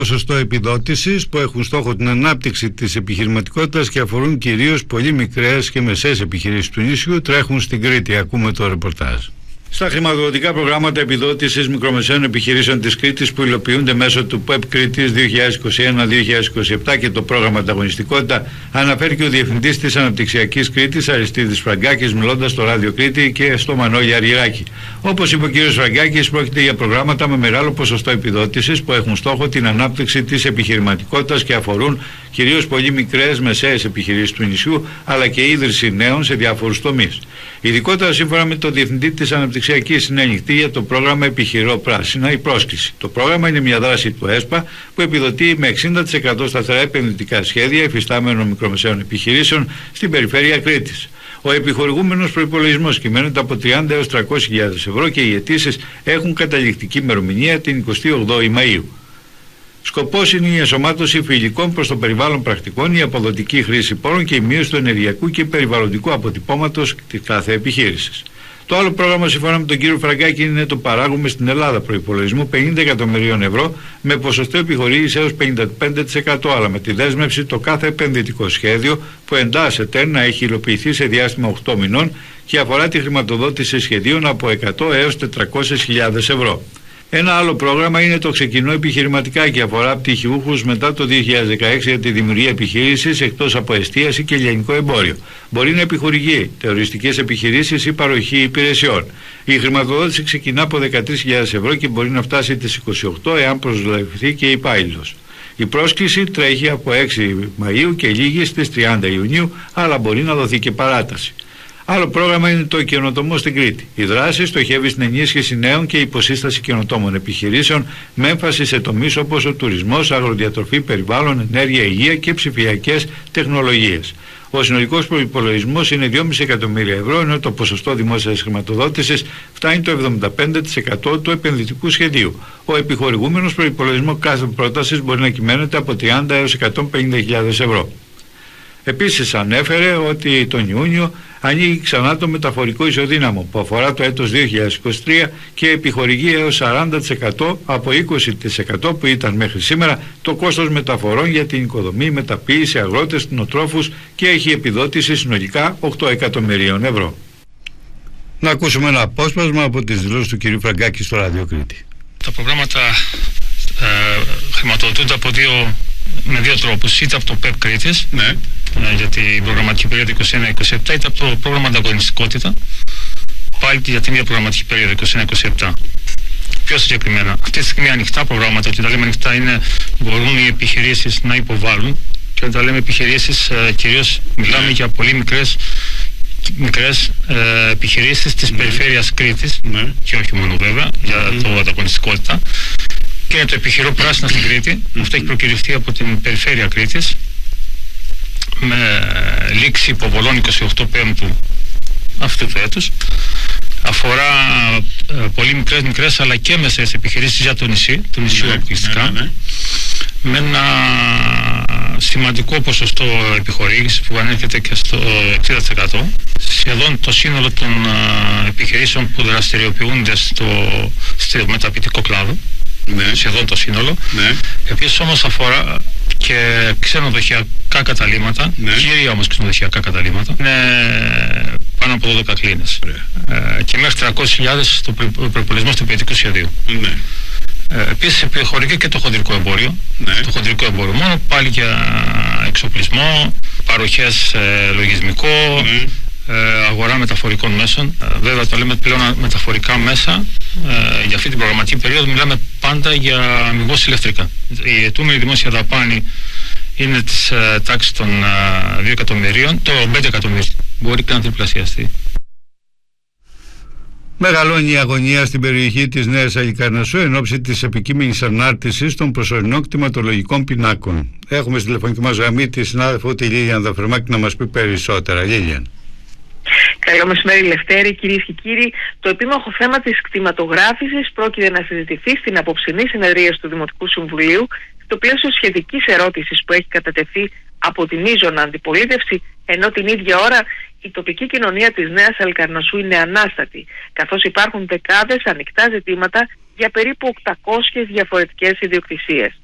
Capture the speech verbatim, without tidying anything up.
Ποσοστό επιδότησης που έχουν στόχο την ανάπτυξη της επιχειρηματικότητας και αφορούν κυρίως πολύ μικρές και μεσαίες επιχειρήσεις του νησιού τρέχουν στην Κρήτη. Ακούμε το ρεπορτάζ. Στα χρηματοδοτικά προγράμματα επιδότησης μικρομεσαίων επιχειρήσεων της Κρήτης που υλοποιούνται μέσω του ΠΕΠ Κρήτης δύο χιλιάδες είκοσι ένα δύο χιλιάδες είκοσι επτά και το πρόγραμμα Ανταγωνιστικότητα, αναφέρει και ο Διευθυντής της Αναπτυξιακής Κρήτης, Αριστίδης Φραγκάκης, μιλώντας στο Ράδιο Κρήτη και στο Μανώλη Αργυράκη. Όπως είπε ο κ. Φραγκάκης, πρόκειται για προγράμματα με μεγάλο ποσοστό επιδότησης που έχουν στόχο την ανάπτυξη της επιχειρηματικότητας και αφορούν κυρίως πολύ μικρές μεσαίες επιχειρήσεις του νησιού, αλλά και ίδρυση νέων σε διάφορους τομείς. Ειδικότερα, σύμφωνα με τον Διευθυντή της Αναπτυξιακής, είναι ανοιχτή για το πρόγραμμα Επιχειρώ Πράσινα η πρόσκληση. Το πρόγραμμα είναι μια δράση του ΕΣΠΑ που επιδοτεί με εξήντα τοις εκατό σταθερά επενδυτικά σχέδια υφιστάμενων μικρομεσαίων επιχειρήσεων στην περιφέρεια Κρήτης. Ο επιχορηγούμενος προϋπολογισμός κυμαίνεται από τριάντα έως τριακόσιες χιλιάδες ευρώ και οι αιτήσεις έχουν καταληκτική ημερομηνία την εικοστή όγδοη Μαΐου. Σκοπός είναι η ενσωμάτωση φιλικών προς το περιβάλλον πρακτικών, η αποδοτική χρήση πόρων και η μείωση του ενεργειακού και περιβαλλοντικού αποτυπώματος της κάθε επιχείρησης. Το άλλο πρόγραμμα, σύμφωνα με τον κύριο Φραγκάκη, είναι το Παράγουμε στην Ελλάδα προϋπολογισμού πενήντα εκατομμυρίων ευρώ με ποσοστό επιχορήγηση έως πενήντα πέντε τοις εκατό, αλλά με τη δέσμευση το κάθε επενδυτικό σχέδιο που εντάσσεται να έχει υλοποιηθεί σε διάστημα οκτώ μηνών και αφορά τη χρηματοδότηση σχεδίων από εκατό έως τετρακόσιες χιλιάδες ευρώ. Ένα άλλο πρόγραμμα είναι το Ξεκινώ Επιχειρηματικά και αφορά πτυχιούχους μετά το δύο χιλιάδες δεκαέξι για τη δημιουργία επιχείρησης εκτός από εστίαση και λιανικό εμπόριο. Μπορεί να επιχορηγεί τουριστικές επιχειρήσεις ή παροχή υπηρεσιών. Η χρηματοδότηση ξεκινά από δεκατρείς χιλιάδες ευρώ και μπορεί να φτάσει τις είκοσι οκτώ εάν προσληφθεί και υπάλληλος. Η πρόσκληση τρέχει από έξι Μαΐου και λήγει στις τριάντα Ιουνίου, αλλά μπορεί να δοθεί και παράταση. Άλλο πρόγραμμα είναι το Καινοτομό στην Κρήτη. Η δράση στοχεύει στην ενίσχυση νέων και υποσύσταση καινοτόμων επιχειρήσεων με έμφαση σε τομείς όπως ο τουρισμός, αγροδιατροφή, περιβάλλον, ενέργεια, υγεία και ψηφιακές τεχνολογίες. Ο συνολικός προϋπολογισμός είναι δυόμισι εκατομμύρια ευρώ, ενώ το ποσοστό δημόσιας χρηματοδότησης φτάνει το εβδομήντα πέντε τοις εκατό του επενδυτικού σχεδίου. Ο επιχορηγούμενος προϋπολογισμός κάθε πρότασης μπορεί να κυμαίνεται από τριάντα έως εκατόν πενήντα χιλιάδες ευρώ. Επίσης ανέφερε ότι τον Ιούνιο ανοίγει ξανά το μεταφορικό ισοδύναμο που αφορά το έτος δύο χιλιάδες είκοσι τρία και επιχορηγεί έως σαράντα τοις εκατό από είκοσι τοις εκατό που ήταν μέχρι σήμερα το κόστος μεταφορών για την οικοδομή, μεταποίηση, αγρότες, κτηνοτρόφους και έχει επιδότηση συνολικά οκτώ εκατομμυρίων ευρώ. Να ακούσουμε ένα απόσπασμα από τις δηλώσεις του κ. Φραγκάκη στο Ράδιο Κρήτη. Τα προγράμματα ε, χρηματοδοτούνται από δύο, με δύο τρόπους, είτε από το ΠΕΠ Κρήτης, ναι, ε, για την προγραμματική περίοδο είκοσι ένα είκοσι επτά, είτε από το πρόγραμμα Ανταγωνιστικότητα, πάλι και για την ίδια προγραμματική περίοδο είκοσι ένα είκοσι επτά. Πιο συγκεκριμένα, αυτή τη στιγμή ανοιχτά προγράμματα, και τα λέμε ανοιχτά είναι μπορούν οι επιχειρήσεις να υποβάλουν, και όταν τα λέμε επιχειρήσεις, ε, κυρίως μιλάμε για πολύ μικρές μικρές ε, επιχειρήσεις της mm. περιφέρειας Κρήτης mm. και όχι μόνο βέβαια mm. για το Ανταγωνιστικότητα, και είναι το Επιχειρώ Πράσινα στην Κρήτη. Mm. Αυτό έχει προκηρυχθεί από την περιφέρεια Κρήτης με λήξη υποβολών εικοστή όγδοη Πέμπτου αυτού του έτους. Αφορά ε, πολύ μικρές μικρές αλλά και μεσαίες επιχειρήσεις για το νησί, το νησιού mm. αποκλειστικά, mm. με ένα σημαντικό ποσοστό επιχορήγηση που ανέρχεται και στο εξήντα τοις εκατό. Σχεδόν το σύνολο των uh, επιχειρήσεων που δραστηριοποιούνται στο, στο μεταποιητικό κλάδο, ναι, σχεδόν το σύνολο. Ναι. Επίσης όμως αφορά και ξενοδοχειακά καταλύματα, ναι, κυρία όμως ξενοδοχειακά καταλύματα, είναι πάνω από δώδεκα κλίνες. Ναι. Ε, και μέχρι τριακόσιες χιλιάδες το προϋπολογισμό του ποιητικού σχεδίου. Ναι. Ε, επίσης επιχορηγεί και το χοντρικό εμπόριο, ναι, το χοντρικό εμπόριο μόνο, πάλι για εξοπλισμό, παροχές ε, λογισμικό, ναι, ε, αγορά μεταφορικών μέσων. Ε, βέβαια το λέμε πλέον μεταφορικά μέσα, ε, για αυτή την προγραμματική περίοδο μιλάμε πάντα για αμοιβώς ηλεκτρικά. Η ετούμενη δημόσια δαπάνη είναι της ε, τάξης των ε, δύο εκατομμυρίων, το πέντε εκατομμύρια μπορεί και να τριπλασιαστεί. Μεγαλώνει η αγωνία στην περιοχή της Νέας Αλικαρνασσού εν ώψη της επικείμενης ανάρτησης των προσωρινών κτηματολογικών πινάκων. Έχουμε στη τηλεφωνική μας γραμμή τη συνάδελφο τη Λίλιαν Δαφρεμάκη να μας πει περισσότερα. Λίλιαν. Καλό μεσημέρι, Λευτέρη, κυρίες και κύριοι. Το επίμαχο θέμα της κτηματογράφησης πρόκειται να συζητηθεί στην απόψινή συνεδρίαση του Δημοτικού Συμβουλίου, στο πλαίσιο σχετικής ερώτησης που έχει κατατεθεί από την μείζωνα αντιπολίτευση, ενώ την ίδια ώρα η τοπική κοινωνία της Νέας Αλικαρνασσού είναι ανάστατη, καθώς υπάρχουν δεκάδες ανοιχτά ζητήματα για περίπου οκτακόσιες διαφορετικές ιδιοκτησίες.